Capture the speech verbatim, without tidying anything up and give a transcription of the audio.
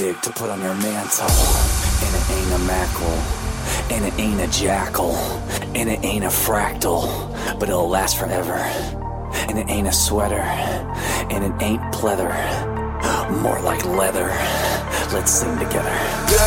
wig to put on your mantle. And it ain't a mackerel, and it ain't a jackal, and it ain't a fractal, but it'll last forever. And it ain't a sweater, and it ain't pleather, more like leather. Let's sing together.